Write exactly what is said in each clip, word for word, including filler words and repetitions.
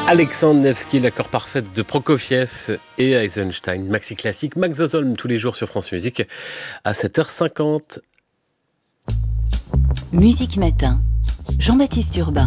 Alexandre Nevsky, l'accord parfait de Prokofiev et Eisenstein. Maxi classique, Max Zozolm tous les jours sur France Musique à sept heures cinquante. Musique Matin, Jean-Baptiste Urbain.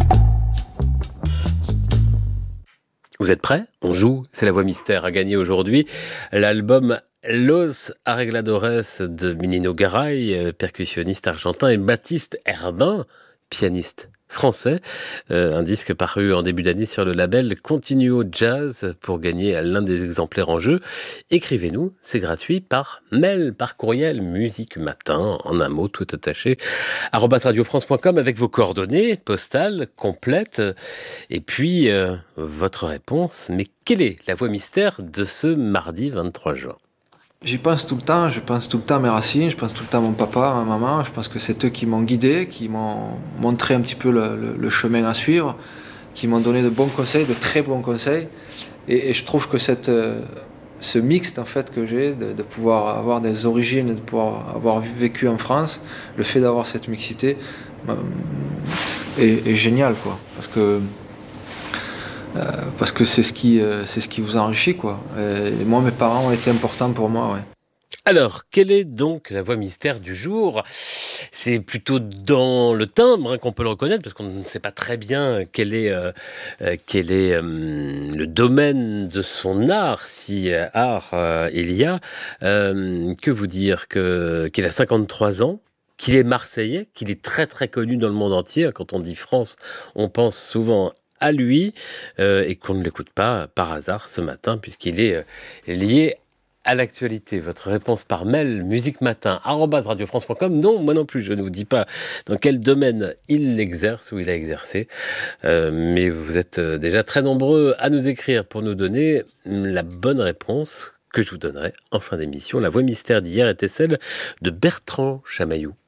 Vous êtes prêts ? On joue, c'est la voix mystère à gagner aujourd'hui. L'album Los Arregladores de Minino Garay, percussionniste argentin, et Baptiste Herbin, pianiste français. Euh, un disque paru en début d'année sur le label Continuo Jazz. Pour gagner l'un des exemplaires en jeu, écrivez-nous, c'est gratuit, par mail, par courriel, Musique Matin, en un mot, tout attaché, arobase radiofrance point com, avec vos coordonnées postales complètes, et puis euh, votre réponse. Mais quelle est la voix mystère de ce mardi vingt-trois juin ? J'y pense tout le temps, je pense tout le temps à mes racines, je pense tout le temps à mon papa, à ma maman, je pense que c'est eux qui m'ont guidé, qui m'ont montré un petit peu le, le, le chemin à suivre, qui m'ont donné de bons conseils, de très bons conseils, et, et je trouve que cette, euh, ce mixte en fait que j'ai, de, de pouvoir avoir des origines, de pouvoir avoir vécu en France, le fait d'avoir cette mixité euh, est, est génial, quoi, parce que Euh, parce que c'est ce qui, euh, c'est ce qui vous enrichit, quoi. Et moi, mes parents ont été importants pour moi, ouais. Alors, quelle est donc la voix mystère du jour ? C'est plutôt dans le timbre hein, qu'on peut le reconnaître, parce qu'on ne sait pas très bien quel est, euh, euh, quel est euh, le domaine de son art, si euh, art euh, il y a. Euh, que vous dire que, qu'il a cinquante-trois ans, qu'il est marseillais, qu'il est très très connu dans le monde entier. Quand on dit France, on pense souvent à lui, euh, et qu'on ne l'écoute pas par hasard ce matin, puisqu'il est euh, lié à l'actualité. Votre réponse par mail, musique matin arobase radiofrance point com. Non, moi non plus, je ne vous dis pas dans quel domaine il exerce ou il a exercé, euh, mais vous êtes déjà très nombreux à nous écrire pour nous donner la bonne réponse que je vous donnerai en fin d'émission. La voix mystère d'hier était celle de Bertrand Chamaillou.